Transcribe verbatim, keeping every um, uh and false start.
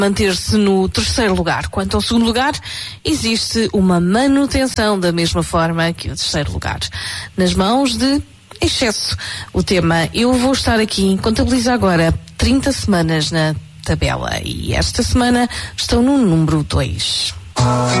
manter-se no terceiro lugar. Quanto ao segundo lugar, existe uma manutenção da mesma forma que o terceiro lugar, nas mãos de excesso. O tema, eu vou estar aqui, contabiliza agora trinta semanas na tabela e esta semana estão no número dois.